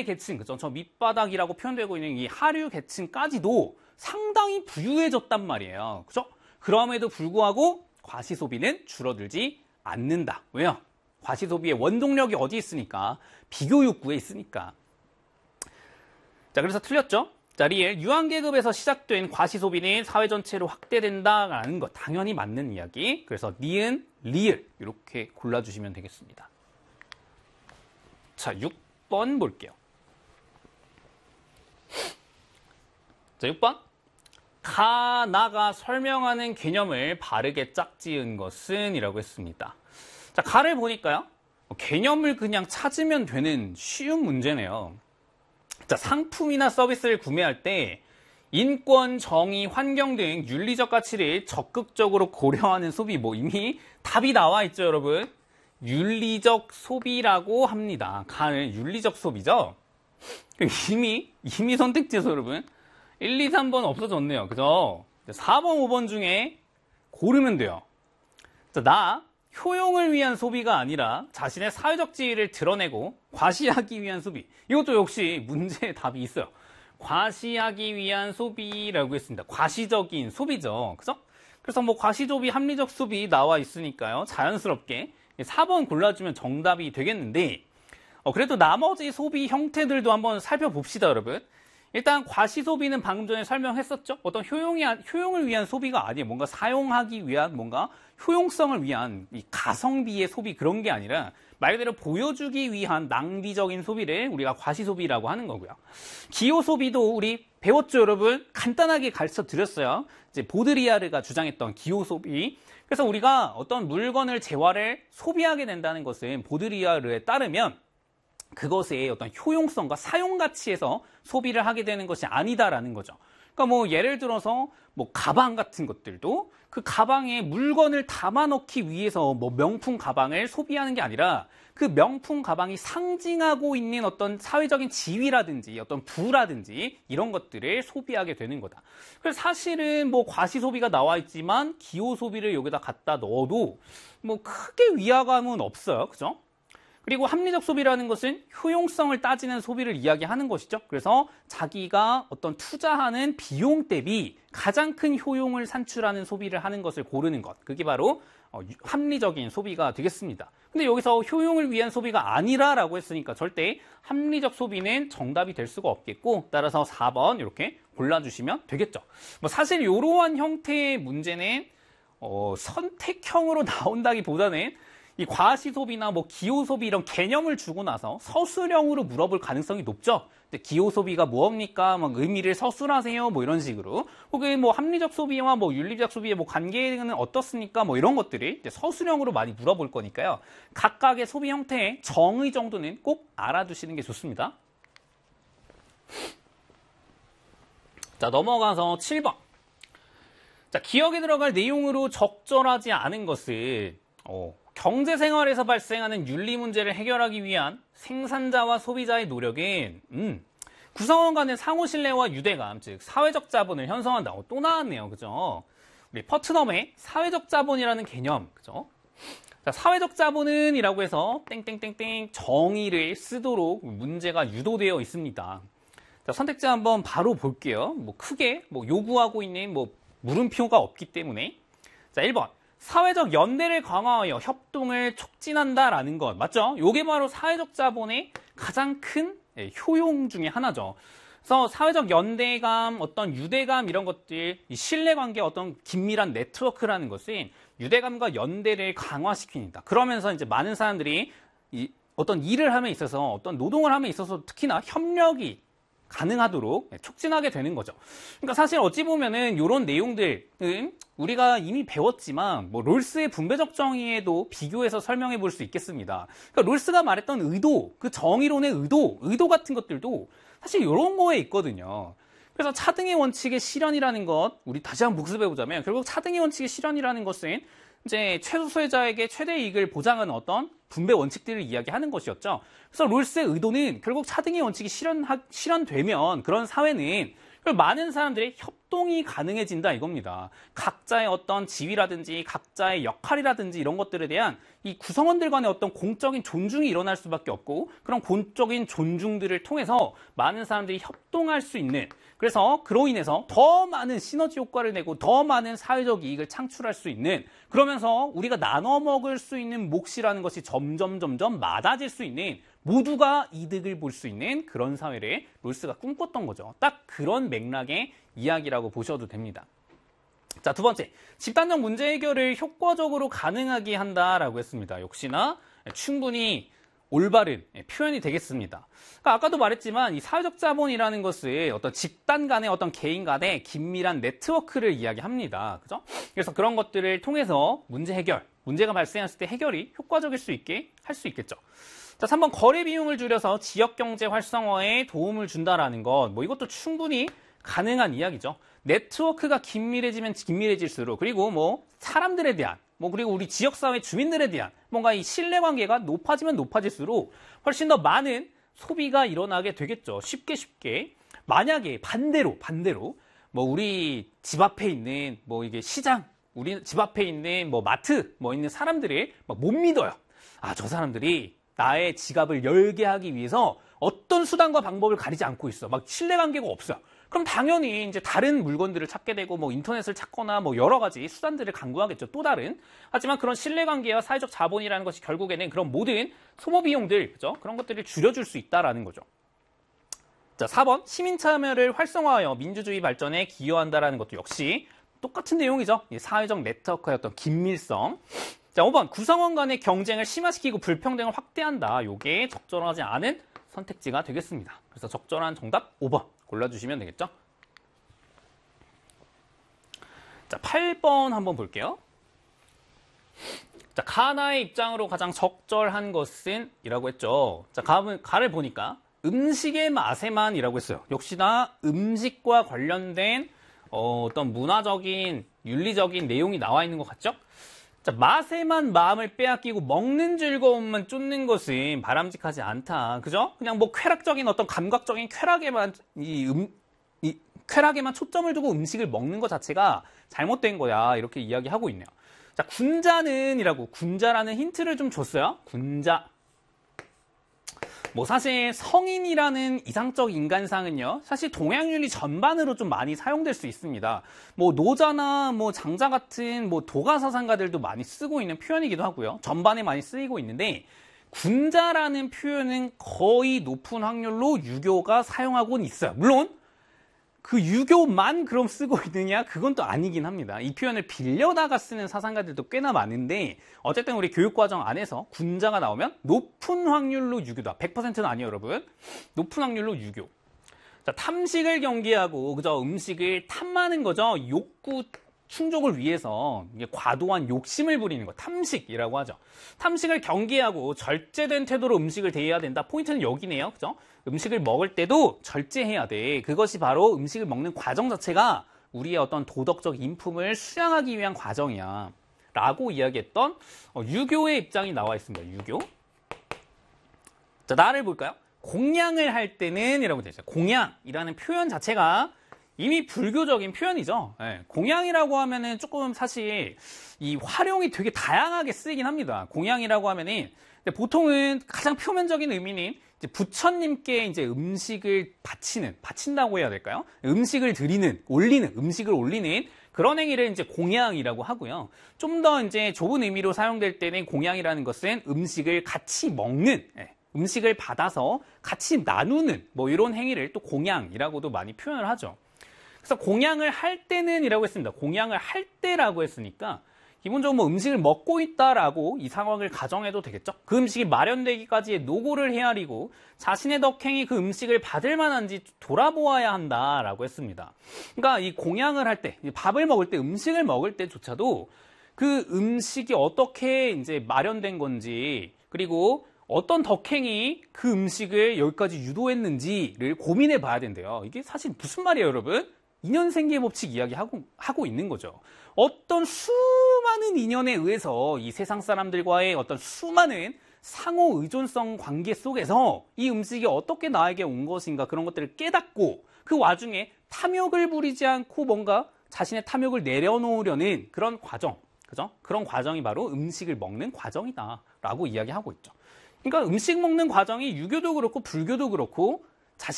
계층, 그죠? 저 밑바닥이라고 표현되고 있는 이 하류 계층까지도 상당히 부유해졌단 말이에요. 그죠? 그럼에도 불구하고 과시소비는 줄어들지 않는다. 왜요? 과시소비의 원동력이 어디 있으니까? 비교육구에 있으니까. 자, 그래서 틀렸죠? 자, 리엘, 유한계급에서 시작된 과시소비는 사회 전체로 확대된다라는 것 당연히 맞는 이야기. 그래서 니은, 리을 이렇게 골라주시면 되겠습니다. 자, 6번 볼게요. 자, 6번. 가나가 설명하는 개념을 바르게 짝지은 것은 이라고 했습니다. 자, 가를 보니까요. 개념을 그냥 찾으면 되는 쉬운 문제네요. 자, 상품이나 서비스를 구매할 때 인권, 정의, 환경 등 윤리적 가치를 적극적으로 고려하는 소비, 뭐 이미 답이 나와 있죠, 여러분. 윤리적 소비라고 합니다. 가는 윤리적 소비죠. 이미 선택지에서 여러분 1, 2, 3번 없어졌네요. 그죠? 4번, 5번 중에 고르면 돼요. 자, 나 효용을 위한 소비가 아니라 자신의 사회적 지위를 드러내고 과시하기 위한 소비. 이것도 역시 문제의 답이 있어요. 과시하기 위한 소비라고 했습니다. 과시적인 소비죠. 그죠? 그래서 뭐 과시소비, 합리적 소비 나와 있으니까요. 자연스럽게 4번 골라주면 정답이 되겠는데, 그래도 나머지 소비 형태들도 한번 살펴봅시다, 여러분. 일단 과시소비는 방금 전에 설명했었죠. 어떤 효용을 위한 소비가 아니에요. 뭔가 사용하기 위한, 뭔가 효용성을 위한 이 가성비의 소비, 그런 게 아니라 말 그대로 보여주기 위한 낭비적인 소비를 우리가 과시소비라고 하는 거고요. 기호소비도 우리 배웠죠, 여러분? 간단하게 가르쳐 드렸어요. 이제 보드리아르가 주장했던 기호소비. 그래서 우리가 어떤 물건을 재화를 소비하게 된다는 것은 보드리아르에 따르면 그것의 어떤 효용성과 사용 가치에서 소비를 하게 되는 것이 아니다라는 거죠. 그러니까 뭐 예를 들어서 뭐 가방 같은 것들도 그 가방에 물건을 담아 넣기 위해서 뭐 명품 가방을 소비하는 게 아니라 그 명품 가방이 상징하고 있는 어떤 사회적인 지위라든지 어떤 부라든지 이런 것들을 소비하게 되는 거다. 그래서 사실은 뭐 과시 소비가 나와 있지만 기호 소비를 여기다 갖다 넣어도 뭐 크게 위화감은 없어요. 그죠? 그리고 합리적 소비라는 것은 효용성을 따지는 소비를 이야기하는 것이죠. 그래서 자기가 어떤 투자하는 비용 대비 가장 큰 효용을 산출하는 소비를 하는 것을 고르는 것. 그게 바로 합리적인 소비가 되겠습니다. 근데 여기서 효용을 위한 소비가 아니라라고 했으니까 절대 합리적 소비는 정답이 될 수가 없겠고, 따라서 4번 이렇게 골라주시면 되겠죠. 뭐 사실 이러한 형태의 문제는 선택형으로 나온다기보다는 이 과시 소비나 뭐 기호 소비 이런 개념을 주고 나서 서술형으로 물어볼 가능성이 높죠. 기호 소비가 뭐입니까? 막 의미를 서술하세요. 뭐 이런 식으로. 혹은 뭐 합리적 소비와 뭐 윤리적 소비의 뭐 관계는 어떻습니까? 뭐 이런 것들이 이제 서술형으로 많이 물어볼 거니까요. 각각의 소비 형태의 정의 정도는 꼭 알아두시는 게 좋습니다. 자, 넘어가서 7번. 자, 기억에 들어갈 내용으로 적절하지 않은 것은 경제생활에서 발생하는 윤리 문제를 해결하기 위한 생산자와 소비자의 노력은 구성원 간의 상호 신뢰와 유대감, 즉 사회적 자본을 형성한다고 또 나왔네요. 그죠? 우리 퍼트넘의 사회적 자본이라는 개념, 그죠? 자, 사회적 자본은 이라고 해서 땡땡땡땡 정의를 쓰도록 문제가 유도되어 있습니다. 자, 선택지 한번 바로 볼게요. 뭐 크게 뭐 요구하고 있는 뭐 물음표가 없기 때문에. 자, 1번. 사회적 연대를 강화하여 협동을 촉진한다라는 것 맞죠? 이게 바로 사회적 자본의 가장 큰 효용 중에 하나죠. 그래서 사회적 연대감, 어떤 유대감 이런 것들, 이 신뢰관계 어떤 긴밀한 네트워크라는 것은 유대감과 연대를 강화시킵니다. 그러면서 이제 많은 사람들이 어떤 일을 함에 있어서 어떤 노동을 함에 있어서 특히나 협력이 가능하도록 촉진하게 되는 거죠. 그러니까 사실 어찌 보면은 이런 내용들은 우리가 이미 배웠지만 뭐 롤스의 분배적 정의에도 비교해서 설명해 볼 수 있겠습니다. 그러니까 롤스가 말했던 의도, 그 정의론의 의도 같은 것들도 사실 이런 거에 있거든요. 그래서 차등의 원칙의 실현이라는 것, 우리 다시 한번 복습해 보자면 결국 차등의 원칙의 실현이라는 것은 이제 최소수자에게 최대 이익을 보장하는 어떤 분배 원칙들을 이야기하는 것이었죠. 그래서 롤스의 의도는 결국 차등의 원칙이 실현되면 그런 사회는 그리고 많은 사람들의 협동이 가능해진다 이겁니다. 각자의 어떤 지위라든지 각자의 역할이라든지 이런 것들에 대한 이 구성원들 간의 어떤 공적인 존중이 일어날 수밖에 없고 그런 공적인 존중들을 통해서 많은 사람들이 협동할 수 있는 그래서 그로 인해서 더 많은 시너지 효과를 내고 더 많은 사회적 이익을 창출할 수 있는 그러면서 우리가 나눠 먹을 수 있는 몫이라는 것이 점점 많아질 수 있는 모두가 이득을 볼 수 있는 그런 사회를 롤스가 꿈꿨던 거죠. 딱 그런 맥락의 이야기라고 보셔도 됩니다. 자, 두 번째, 집단적 문제 해결을 효과적으로 가능하게 한다라고 했습니다. 역시나 충분히 올바른 표현이 되겠습니다. 그러니까 아까도 말했지만 이 사회적 자본이라는 것을 어떤 집단 간의 어떤 개인 간의 긴밀한 네트워크를 이야기합니다. 그죠? 그래서 그런 것들을 통해서 문제 해결, 문제가 발생했을 때 해결이 효과적일 수 있게 할 수 있겠죠. 자, 3번 거래 비용을 줄여서 지역 경제 활성화에 도움을 준다라는 것. 뭐 이것도 충분히 가능한 이야기죠. 네트워크가 긴밀해지면 긴밀해질수록 그리고 뭐 사람들에 대한 뭐 그리고 우리 지역사회 주민들에 대한 뭔가 이 신뢰관계가 높아지면 높아질수록 훨씬 더 많은 소비가 일어나게 되겠죠. 쉽게. 만약에 반대로 뭐 우리 집 앞에 있는 뭐 이게 시장, 우리 집 앞에 있는 뭐 마트 뭐 있는 사람들이 막 못 믿어요. 아, 저 사람들이 나의 지갑을 열게 하기 위해서 어떤 수단과 방법을 가리지 않고 있어. 막 신뢰관계가 없어요. 그럼 당연히 이제 다른 물건들을 찾게 되고 뭐 인터넷을 찾거나 뭐 여러 가지 수단들을 강구하겠죠. 또 다른. 하지만 그런 신뢰관계와 사회적 자본이라는 것이 결국에는 그런 모든 소모 비용들, 그죠? 그런 것들을 줄여줄 수 있다라는 거죠. 자, 4번 시민 참여를 활성화하여 민주주의 발전에 기여한다라는 것도 역시 똑같은 내용이죠. 사회적 네트워크의 어떤 긴밀성. 자, 5번 구성원 간의 경쟁을 심화시키고 불평등을 확대한다. 요게 적절하지 않은 선택지가 되겠습니다. 그래서 적절한 정답 5번 골라주시면 되겠죠. 자, 8번 한번 볼게요. 자, 가나의 입장으로 가장 적절한 것은 이라고 했죠. 자, 가를 보니까 음식의 맛에만이라고 했어요. 역시나 음식과 관련된 어떤 문화적인 윤리적인 내용이 나와 있는 것 같죠? 자, 맛에만 마음을 빼앗기고 먹는 즐거움만 쫓는 것은 바람직하지 않다. 그죠? 그냥 뭐 쾌락적인 어떤 감각적인 쾌락에만 쾌락에만 초점을 두고 음식을 먹는 것 자체가 잘못된 거야. 이렇게 이야기하고 있네요. 자, 군자라는 힌트를 좀 줬어요. 군자. 뭐 사실 성인이라는 이상적 인간상은요, 사실 동양윤리 전반으로 좀 많이 사용될 수 있습니다. 뭐 노자나 뭐 장자 같은 뭐 도가사상가들도 많이 쓰고 있는 표현이기도 하고요. 전반에 많이 쓰이고 있는데 군자라는 표현은 거의 높은 확률로 유교가 사용하고는 있어요. 물론 그 유교만 그럼 쓰고 있느냐? 그건 또 아니긴 합니다. 이 표현을 빌려다가 쓰는 사상가들도 꽤나 많은데 어쨌든 우리 교육과정 안에서 군자가 나오면 높은 확률로 유교다. 100%는 아니에요, 여러분. 높은 확률로 유교. 자, 탐식을 경계하고 그저 음식을 탐하는 거죠. 욕구 충족을 위해서 이게 과도한 욕심을 부리는 거, 탐식이라고 하죠. 탐식을 경계하고 절제된 태도로 음식을 대해야 된다. 포인트는 여기네요. 그죠? 음식을 먹을 때도 절제해야 돼. 그것이 바로 음식을 먹는 과정 자체가 우리의 어떤 도덕적 인품을 수양하기 위한 과정이야. 라고 이야기했던 유교의 입장이 나와 있습니다. 유교. 자, 나를 볼까요? 공양을 할 때는 이라고 되어 있어요. 공양이라는 표현 자체가 이미 불교적인 표현이죠. 네, 공양이라고 하면은 조금 사실 이 활용이 되게 다양하게 쓰이긴 합니다. 공양이라고 하면은 근데 보통은 가장 표면적인 의미는 이제 부처님께 이제 음식을 바친다고 해야 될까요? 음식을 음식을 올리는 그런 행위를 이제 공양이라고 하고요. 좀 더 이제 좁은 의미로 사용될 때는 공양이라는 것은 음식을 같이 먹는, 음식을 받아서 같이 나누는 뭐 이런 행위를 또 공양이라고도 많이 표현을 하죠. 그래서 공양을 할 때는 이라고 했습니다. 공양을 할 때라고 했으니까 기본적으로 뭐 음식을 먹고 있다라고 이 상황을 가정해도 되겠죠. 그 음식이 마련되기까지의 노고를 헤아리고 자신의 덕행이 그 음식을 받을 만한지 돌아보아야 한다라고 했습니다. 그러니까 이 공양을 할 때, 밥을 먹을 때, 음식을 먹을 때조차도 그 음식이 어떻게 이제 마련된 건지 그리고 어떤 덕행이 그 음식을 여기까지 유도했는지를 고민해 봐야 된대요. 이게 사실 무슨 말이에요, 여러분? 인연생계 법칙 이야기하고 있는 거죠. 어떤 수많은 인연에 의해서 이 세상 사람들과의 어떤 수많은 상호 의존성 관계 속에서 이 음식이 어떻게 나에게 온 것인가 그런 것들을 깨닫고 그 와중에 탐욕을 부리지 않고 뭔가 자신의 탐욕을 내려놓으려는 그런 과정, 그죠? 그런 과정이 바로 음식을 먹는 과정이다라고 이야기하고 있죠. 그러니까 음식 먹는 과정이 유교도 그렇고 불교도 그렇고